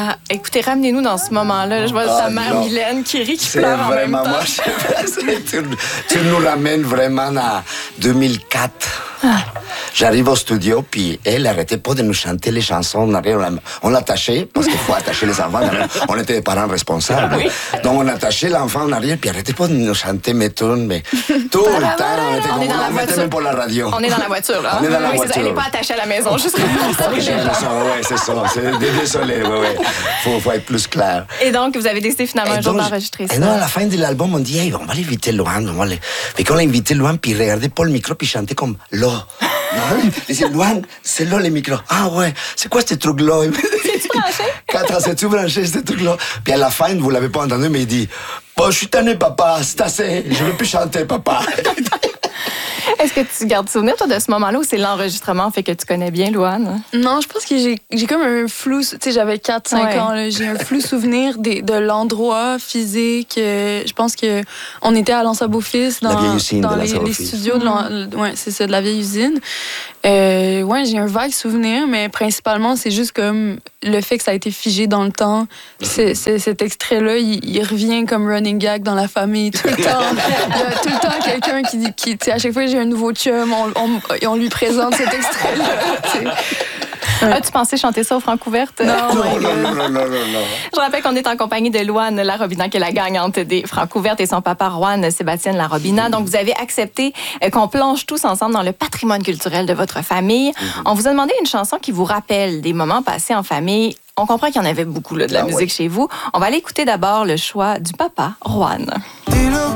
Écoutez, ramenez-nous dans ce moment-là. Je vois ta mère Mylène qui rit, qui pleure en même temps. Moi, tu nous ramènes vraiment à 2004. J'arrive au studio, puis elle n'arrêtait pas de nous chanter les chansons. On l'attachait, parce qu'il faut attacher les enfants. On était des parents responsables. Oui. Donc, on attachait l'enfant en arrière, puis elle n'arrêtait pas de nous chanter mes tunes, mais tout le temps, on était comme on mettait même pour la radio. On est dans la voiture, là. On est dans la voiture. Elle n'est pas attachée à la maison, juste comme Oui, c'est ça. Désolé, oui. Faut être plus clair. Et donc, vous avez décidé finalement un jour d'enregistrer ça. Et non, à la fin de l'album, on dit, hey, on va l'inviter loin. Et quand on l'a invité loin, puis il regardait pas le micro, puis il chantait comme là. Il disait, Luan, c'est là les micros. Ah ouais, c'est quoi ce truc-là? C'est-tu branché? 4 ans, c'est-tu branché, ce truc-là? Puis à la fin, vous l'avez pas entendu, mais il dit, bon, je suis tanné, papa, c'est assez, je veux plus chanter, papa. Est-ce que tu gardes souvenir, toi, de ce moment-là, ou c'est l'enregistrement fait que tu connais bien Louane? Non, je pense que j'ai comme un flou... Tu sais, j'avais 4-5 ans, là, j'ai un flou souvenir de l'endroit physique. Je pense qu'on était à l'Anse-à-Beaufils, dans les studios de la vieille usine. J'ai un vague souvenir, mais principalement, c'est juste comme le fait que ça a été figé dans le temps. Cet extrait-là, il revient comme running gag dans la famille tout le temps. Il y a tout le temps quelqu'un qui tu sais, à chaque fois que j'ai un nouveau chum, on lui présente cet extrait-là. As-tu pensé chanter ça au Francouverte? Non. Je rappelle qu'on est en compagnie de Louane Larobina, qui est la gagnante des Francouvertes, et son papa, Juan Sébastien Larobina. Donc, vous avez accepté qu'on plonge tous ensemble dans le patrimoine culturel de votre famille. On vous a demandé une chanson qui vous rappelle des moments passés en famille. On comprend qu'il y en avait beaucoup là, de la musique chez vous. On va aller écouter d'abord le choix du papa, Juan. Dilo